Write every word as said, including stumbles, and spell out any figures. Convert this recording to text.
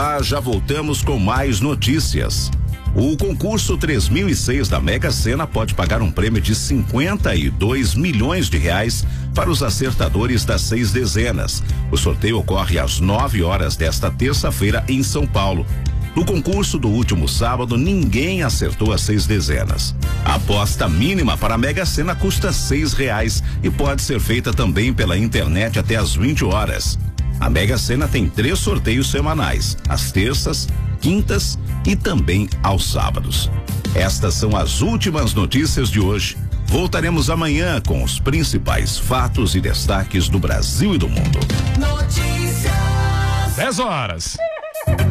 já já voltamos com mais notícias. O concurso três mil e seis da Mega Sena pode pagar um prêmio de cinquenta e dois milhões de reais para os acertadores das seis dezenas. O sorteio ocorre às nove horas desta terça-feira em São Paulo. No concurso do último sábado, ninguém acertou as seis dezenas. A aposta mínima para a Mega Sena custa seis reais e pode ser feita também pela internet até às vinte horas. A Mega Sena tem três sorteios semanais, às terças, quintas e também aos sábados. Estas são as últimas notícias de hoje. Voltaremos amanhã com os principais fatos e destaques do Brasil e do mundo. Notícias. dez horas.